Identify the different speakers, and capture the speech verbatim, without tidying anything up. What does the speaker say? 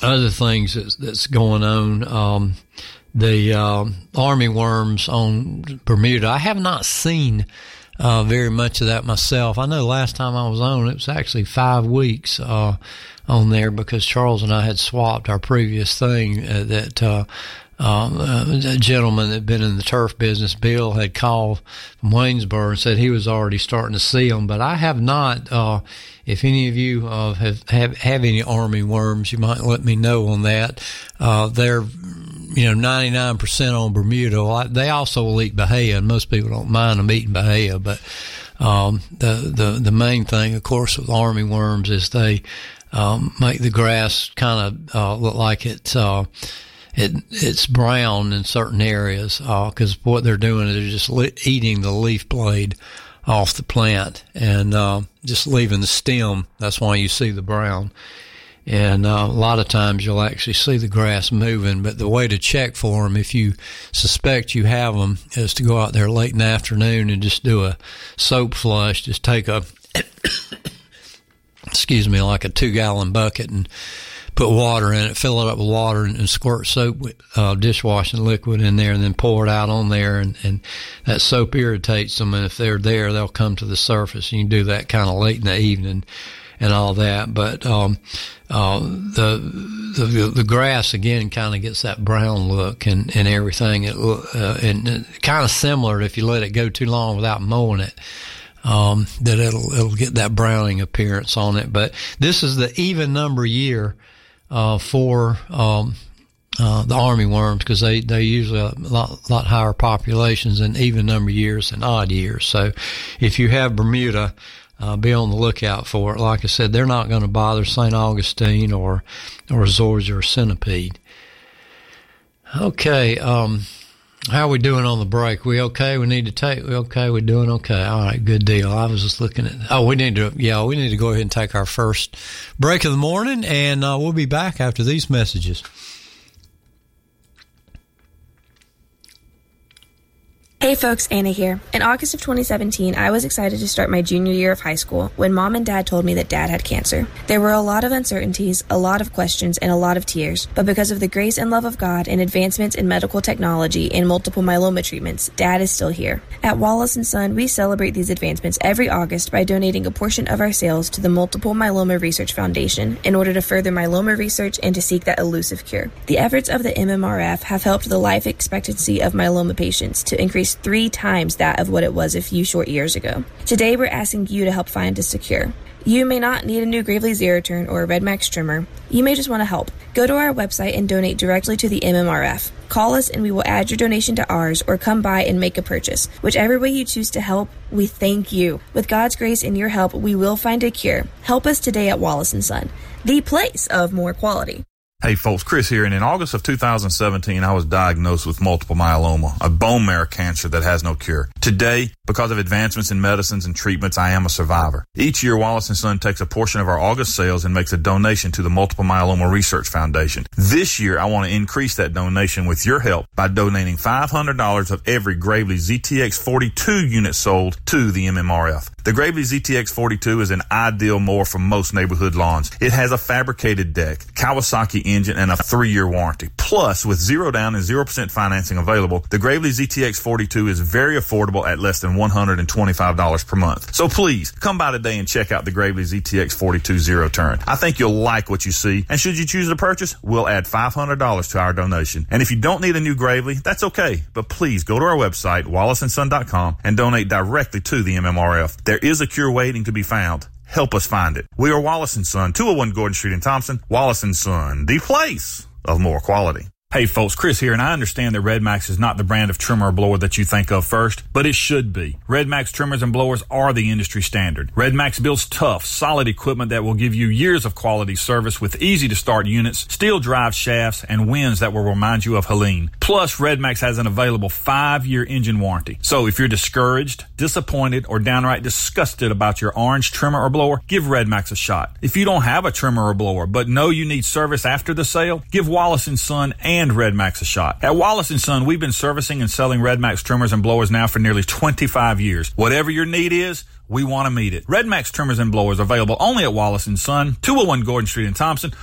Speaker 1: other things that's, that's going on. Um, the um, army worms on Bermuda, I have not seen uh, very much of that myself. I know last time I was on, it was actually five weeks uh, on there because Charles and I had swapped our previous thing uh, that uh, um, uh, a gentleman that had been in the turf business, Bill, had called from Waynesboro and said he was already starting to see them. But I have not. Uh, if any of you uh, have, have have any army worms, you might let me know on that. Uh, they're you know, ninety-nine percent on Bermuda. They also will eat Bahia, and most people don't mind them eating Bahia. But um, the, the the main thing, of course, with army worms is they um, make the grass kind of uh, look like it's uh, it it's brown in certain areas because uh, what they're doing is they're just li- eating the leaf blade off the plant and uh, just leaving the stem. That's why you see the brown. And uh, a lot of times you'll actually see the grass moving, but the way to check for them, if you suspect you have them, is to go out there late in the afternoon and just do a soap flush. Just take a, excuse me, like a two-gallon bucket and put water in it, fill it up with water, and, and squirt soap, uh, dishwashing liquid in there, and then pour it out on there. And, and that soap irritates them, and if they're there, they'll come to the surface. You can do that kind of late in the evening and all that. But um, uh, the, the the grass again kind of gets that brown look and, and everything. It uh, and kind of similar if you let it go too long without mowing it. Um, that it'll it'll get that browning appearance on it. But this is the even number year uh, for um, uh, the army worms because they they usually a lot lot higher populations in even number years than odd years. So if you have Bermuda, Uh, be on the lookout for it. Like I said, they're not going to bother Saint Augustine or or Zoysia or Centipede. Okay, um, how are we doing on the break? We okay? We need to take. We okay? We doing okay? All right, good deal. I was just looking at. Oh, we need to. Yeah, we need to go ahead and take our first break of the morning, and uh, we'll be back after these messages.
Speaker 2: Hey folks, Anna here. In August of twenty seventeen, I was excited to start my junior year of high school when Mom and Dad told me that Dad had cancer. There were a lot of uncertainties, a lot of questions, and a lot of tears, but because of the grace and love of God and advancements in medical technology and multiple myeloma treatments, Dad is still here. At Wallace and Son, we celebrate these advancements every August by donating a portion of our sales to the Multiple Myeloma Research Foundation in order to further myeloma research and to seek that elusive cure. The efforts of the M M R F have helped the life expectancy of myeloma patients to increase three times that of what it was a few short years ago. Today, we're asking you to help find us a cure. You may not need a new Gravely Zeraturn or a Red Max trimmer. You may just want to help. Go to our website and donate directly to the M M R F. Call us and we will add your donation to ours or come by and make a purchase. Whichever way you choose to help, we thank you. With God's grace and your help, we will find a cure. Help us today at Wallace and Son, the place of more quality.
Speaker 3: Hey folks, Chris here, and in August of two thousand seventeen, I was diagnosed with multiple myeloma, a bone marrow cancer that has no cure. Today, because of advancements in medicines and treatments, I am a survivor. Each year, Wallace and Son takes a portion of our August sales and makes a donation to the Multiple Myeloma Research Foundation. This year, I want to increase that donation with your help by donating five hundred dollars of every Gravely Z T X forty-two unit sold to the M M R F. The Gravely Z T X forty-two is an ideal mower for most neighborhood lawns. It has a fabricated deck, Kawasaki engine, and a three-year warranty. Plus, with zero down and zero percent financing available, the Gravely Z T X forty-two is very affordable at less than one hundred twenty-five dollars per month. So please, come by today and check out the Gravely Z T X forty-two Zero Turn. I think you'll like what you see, and should you choose to purchase, we'll add five hundred dollars to our donation. And if you don't need a new Gravely, that's okay, but please go to our website, wallace and son dot com, and donate directly to the M M R F. There is a cure waiting to be found. Help us find it. We are Wallace and Son, two oh one Gordon Street in Thompson. Wallace and Son, the place of more quality. Hey folks, Chris here, and I understand that Red Max is not the brand of trimmer or blower that you think of first, but it should be. Red Max trimmers and blowers are the industry standard. Red Max builds tough, solid equipment that will give you years of quality service with easy-to-start units, steel drive shafts, and winds that will remind you of Helene. Plus, Red Max has an available five-year engine warranty. So if you're discouraged, disappointed, or downright disgusted about your orange trimmer or blower, give Red Max a shot. If you don't have a trimmer or blower, but know you need service after the sale, give Wallace and Son and and Red Max a shot. At Wallace and Son, we've been servicing and selling Red Max trimmers and blowers now for nearly twenty-five years. Whatever your need is, we want to meet it. Red Max trimmers and blowers available only at Wallace and Son, two oh one Gordon Street in Thompson,